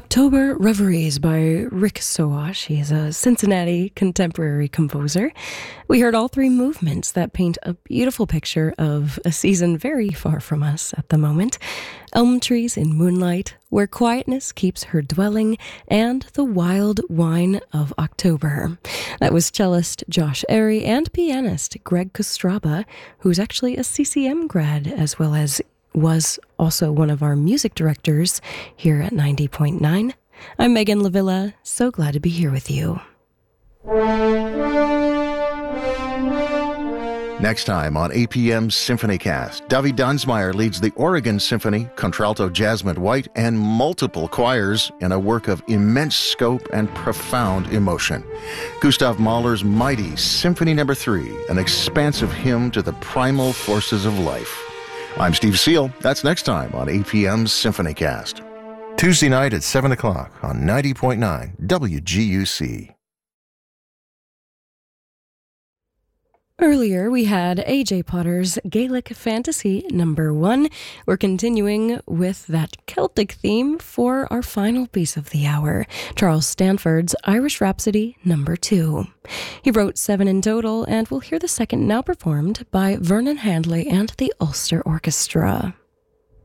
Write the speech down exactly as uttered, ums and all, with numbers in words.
October Reveries by Rick Soash. He is a Cincinnati contemporary composer. We heard all three movements that paint a beautiful picture of a season very far from us at the moment. Elm trees in moonlight, where quietness keeps her dwelling, and the wild wine of October. That was cellist Josh Airy and pianist Greg Kostraba, who's actually a C C M grad as well as was also one of our music directors here at ninety point nine. I'm Megan Lavilla, so glad to be here with you. Next time on A P M's SymphonyCast, Davi Dunsmeyer leads the Oregon Symphony, contralto Jasmine White, and multiple choirs in a work of immense scope and profound emotion. Gustav Mahler's mighty Symphony Number Three, an expansive hymn to the primal forces of life. I'm Steve Seal. That's next time on A P M's SymphonyCast. Tuesday night at seven o'clock on ninety point nine W G U C. Earlier, we had A J Potter's Gaelic Fantasy Number One. We're continuing with that Celtic theme for our final piece of the hour, Charles Stanford's Irish Rhapsody Number Two. He wrote seven in total, and we'll hear the second now performed by Vernon Handley and the Ulster Orchestra.